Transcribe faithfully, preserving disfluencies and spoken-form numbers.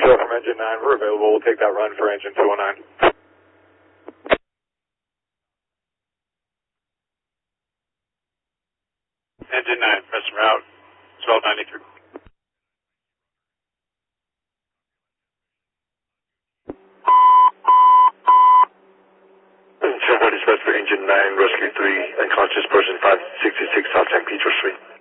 Control from engine nine, we're available. We'll take that run for engine two oh nine. Engine nine, press route twelve ninety-three. Several dispatch for engine nine, rescue three, unconscious person five sixty-six South San Pedro Street.